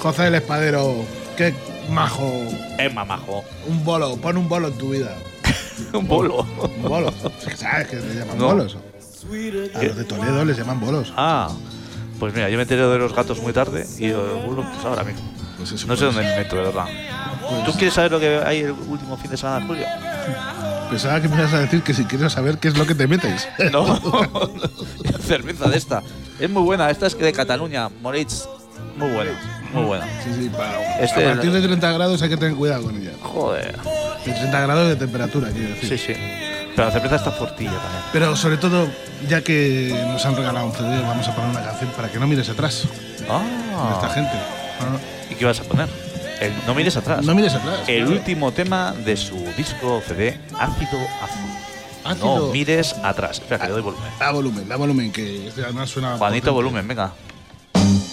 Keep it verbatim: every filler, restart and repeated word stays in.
José el Espadero, qué majo. Es mamajo. Un bolo, pon un bolo en tu vida. Un bolo. Un bolo. ¿Sabes que le llaman No. bolos? A los de Toledo les llaman bolos. Ah, pues mira, yo me enteré de los gatos muy tarde y los bolos pues ahora mismo. Pues eso, No sé pues. dónde me meto, de verdad. Pues- ¿Tú quieres saber lo que hay el último fin de semana de julio? Pensaba que me ibas a decir que si quieres saber qué es lo que te metes. No, cerveza de esta. Es muy buena, esta es que de Cataluña, Moritz. Muy buena, muy buena. Sí, sí, para, Este- a partir de treinta grados hay que tener cuidado con ella. Joder. De treinta grados de temperatura, quiero decir. Sí, sí. Pero la cerveza está fortilla también. Pero sobre todo, ya que nos han regalado un C D, vamos a poner una canción para que no mires atrás de Ah. esta gente. No, ¿Y qué vas a poner? El No mires atrás. no mires atrás. El claro. último tema de su disco C D, Ácido Azul. Ácido. No mires atrás. Espera, que le doy volumen. Da volumen, da volumen, que este además suena. Juanito, potente. volumen, venga.